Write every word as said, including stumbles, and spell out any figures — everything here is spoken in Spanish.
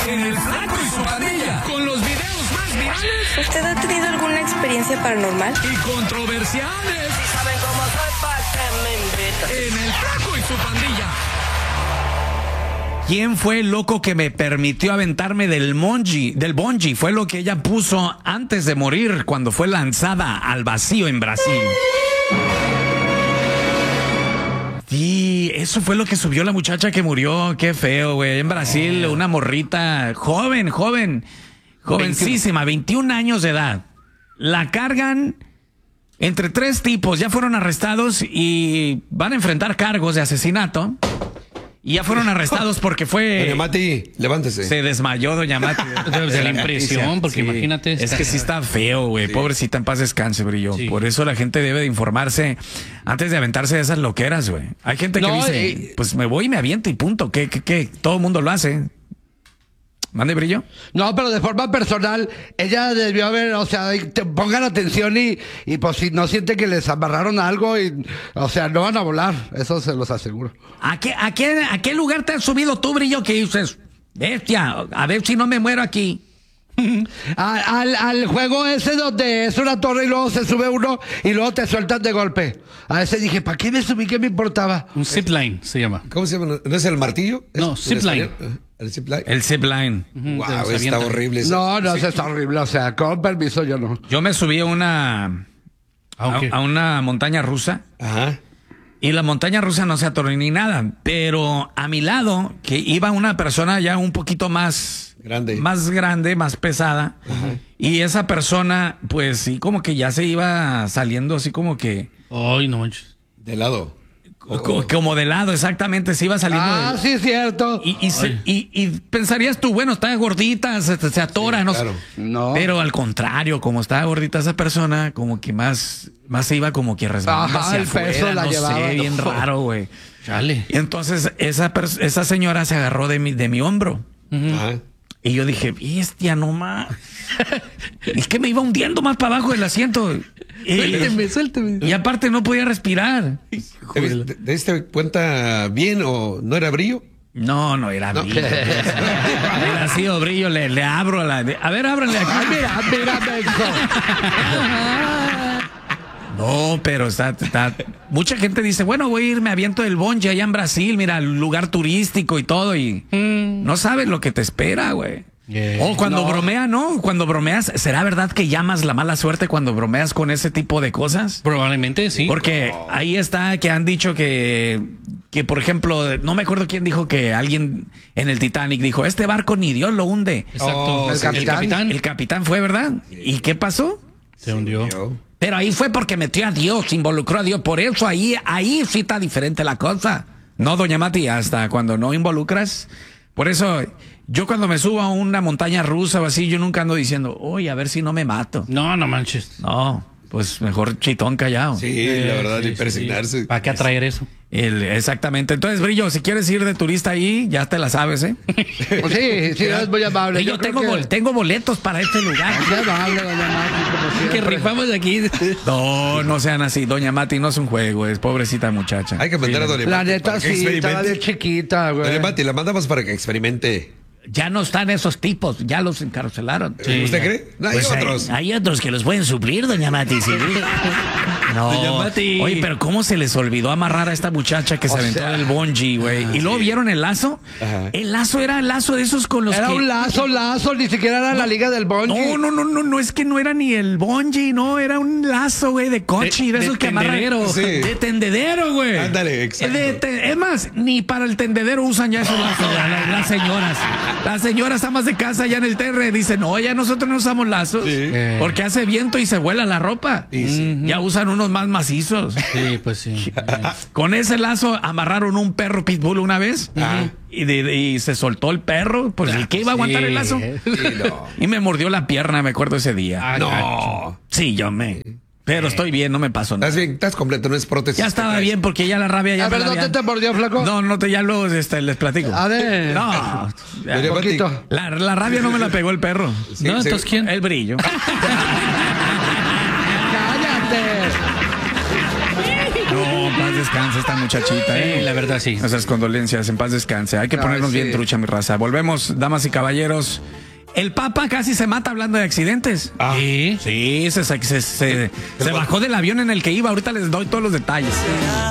en El Flaco y su Pandilla, con los videos más virales. ¿Usted ha tenido alguna experiencia paranormal? Y controversiales. Si saben cómo soy, ¿pa' qué me invitan? En El Flaco y su Pandilla. ¿Quién fue el loco que me permitió aventarme del bungee? Del bungee fue lo que ella puso antes de morir cuando fue lanzada al vacío en Brasil. Sí, eso fue lo que subió la muchacha que murió. Qué feo, güey. En Brasil, una morrita joven, joven, jovencísima, veintiún años de edad. La cargan entre tres tipos. Ya fueron arrestados y van a enfrentar cargos de asesinato. Y ya fueron arrestados porque fue... Doña Mati, levántese. Se desmayó Doña Mati. De la impresión, porque sí. imagínate... Es que sí está feo, güey. Sí. Pobrecita, en paz descanse, Brillo. Sí. Por eso la gente debe de informarse antes de aventarse de esas loqueras, güey. Hay gente que no, dice, eh, pues me voy y me aviento y punto. ¿Qué, qué, qué? Todo el mundo lo hace. ¿Mande, Brillo? No, pero de forma personal, ella debió haber, o sea, te pongan atención y, y pues si no siente que les amarraron algo, y, o sea, no van a volar, eso se los aseguro. ¿A qué, a qué, a qué lugar te has subido tú, Brillo, que dices, bestia, a ver si no me muero aquí? al, al, al juego ese donde es una torre y luego se sube uno y luego te sueltan de golpe. A ese dije, ¿para qué me subí? ¿Qué me importaba? Un zipline se llama. ¿Cómo se llama? ¿No es el martillo? No, zipline. ¿El zipline? El zipline. Uh-huh. Wow, está horrible. Eso. No, no, sí. eso está horrible. O sea, con permiso yo no. Yo me subí a una... Okay. A, a una montaña rusa. Ajá. Y la montaña rusa no se atoró ni nada. Pero a mi lado, que iba una persona ya un poquito más... Grande. Más grande, más pesada. Ajá. Y esa persona, pues sí, como que ya se iba saliendo así como que... Ay, no manches. De lado. Como, como de lado, exactamente, se iba saliendo. Ah, de... sí, es cierto. Y, y, se, y, y pensarías tú, bueno, está gordita, se, se atora, sí, no, claro. no. Pero al contrario, como estaba gordita esa persona, como que más, más se iba como que resbalando hacia el afuera, peso la no llevaba. sé, bien No. raro, güey. Chale. Y entonces esa, esa señora se agarró de mi, de mi hombro. Uh-huh. Ajá. Y yo dije, bestia, no más. Es que me iba hundiendo más para abajo del asiento. Suélteme, suélteme. Y aparte no podía respirar. ¿Te, te, te diste cuenta bien o no era Brillo? No, no era No. Brillo. Era así, o Brillo, le, le abro la... A ver, ábranle aquí. Ay, mira, mira, No, pero está, está... Mucha gente dice, bueno, voy a irme, aviento del bungee allá en Brasil, mira, lugar turístico y todo, y mm. no sabes lo que te espera, güey. Yeah. O cuando no. bromea, ¿no? Cuando bromeas, ¿será verdad que llamas la mala suerte cuando bromeas con ese tipo de cosas? Probablemente sí. Porque no. ahí está que han dicho que, que, por ejemplo, no me acuerdo quién dijo que alguien en el Titanic dijo, este barco ni Dios lo hunde. Exacto. Oh, el, capitán. el capitán. El capitán fue, ¿verdad? ¿Y qué pasó? Se hundió. Pero ahí fue porque metió a Dios, involucró a Dios. Por eso ahí, ahí sí está diferente la cosa. No, doña Mati, hasta cuando no involucras. Por eso, yo cuando me subo a una montaña rusa o así, yo nunca ando diciendo, oye, a ver si no me mato. No, no manches. No, pues mejor chitón callado. Sí, eh, la verdad, sí, ni persignarse. Sí. ¿Para qué atraer eso? El, exactamente. Entonces, Brillo, si quieres ir de turista ahí, ya te la sabes, ¿eh? Sí, sí, es muy amable. Yo, yo tengo, que... bol, tengo boletos para este lugar. Muy amable, doña Mati. Que rifamos aquí. No, no sean así. Doña Mati no es un juego, es pobrecita muchacha. Hay que mandar sí, a Doña La Mati. neta sí, estaba de chiquita, güey. Doña Mati, la mandamos para que experimente. Ya no están esos tipos, ya los encarcelaron. Sí. ¿Usted cree? No, hay pues otros. Hay, hay otros que los pueden suplir, doña Mati. ¿Sí? No. Doña Mati. Oye, pero ¿cómo se les olvidó amarrar a esta muchacha que se o aventó sea, del bungee, güey? Ah, y luego sí. vieron el lazo. Ajá. El lazo era el lazo de esos con los Era que... un lazo, lazo, ni siquiera era no, la liga del bungee. No, no, no, no, no, es que no era ni el bungee, no, era un lazo, güey, de coche, de, de esos de que amarran. Sí. De tendedero, güey. Ándale, exacto. De te, es más, ni para el tendedero usan ya esos lazos, las, las señoras. Las señoras amas de casa ya en el terre dicen, no, ya nosotros no usamos lazos. Sí. Porque hace viento y se vuela la ropa. Sí, sí. Ya usan unos más macizos. Sí, pues sí. Con ese lazo amarraron un perro pitbull una vez. Ah. Y, de, y se soltó el perro. Pues el que iba a aguantar Sí. el lazo. Sí, no. Y me mordió la pierna, me acuerdo ese día. Ah, No. Sí, yo me. Pero estoy bien, no me pasó nada. Estás bien, estás completo, no es prótesis. Ya estaba Traes. bien porque ya la rabia ya A me ver, la ¿dónde habían- te mordió, flaco? No, no te ya luego este, les platico. A ver. No. Doña Un Mati, poquito. La, la rabia no me la pegó el perro. Sí, ¿No? sí. Entonces, ¿quién? El Brillo. ¡Cállate! No, paz descanse esta muchachita, Sí, ¿eh? la verdad, sí. Nuestras condolencias, en paz descanse. Hay que Ay, ponernos sí. bien trucha, mi raza. Volvemos, damas y caballeros. El Papa casi se mata hablando de accidentes. Sí. Sí, se, se, se, se bajó del avión en el que iba. Ahorita les doy todos los detalles.